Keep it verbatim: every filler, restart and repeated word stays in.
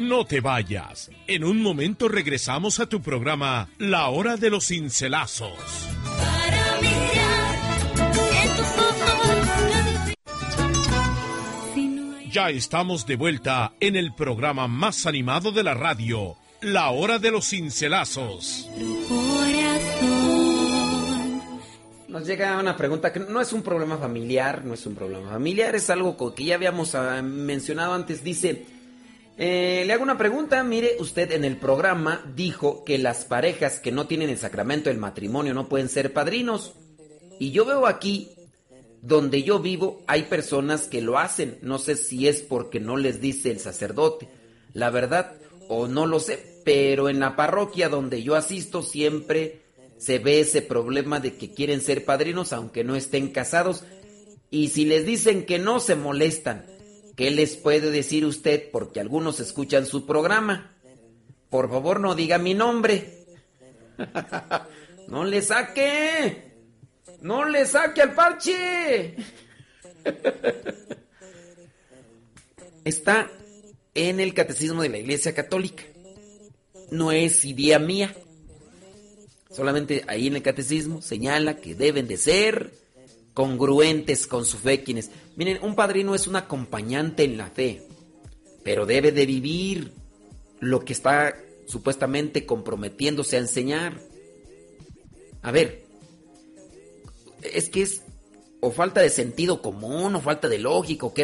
No te vayas. En un momento regresamos a tu programa La Hora de los Cincelazos. Para mirar en tus ojos. Ya estamos de vuelta en el programa más animado de la radio, La Hora de los Cincelazos. Nos llega una pregunta que no es un problema familiar, no es un problema familiar, es algo que ya habíamos uh, mencionado antes. Dice, eh, le hago una pregunta, mire, usted en el programa dijo que las parejas que no tienen el sacramento del matrimonio no pueden ser padrinos. Y yo veo aquí, donde yo vivo, hay personas que lo hacen. No sé si es porque no les dice el sacerdote, la verdad, o no lo sé, pero en la parroquia donde yo asisto siempre se ve ese problema de que quieren ser padrinos aunque no estén casados, y si les dicen que no, se molestan. ¿Qué les puede decir usted? Porque algunos escuchan su programa. Por favor, no diga mi nombre. ¡No le saque! ¡No le saque al parche! Está en el Catecismo de la Iglesia Católica. No es idea mía. Solamente ahí en el catecismo señala que deben de ser congruentes con su fe quienes... Miren, un padrino es un acompañante en la fe, pero debe de vivir lo que está supuestamente comprometiéndose a enseñar. A ver, es que es o falta de sentido común o falta de lógica, o qué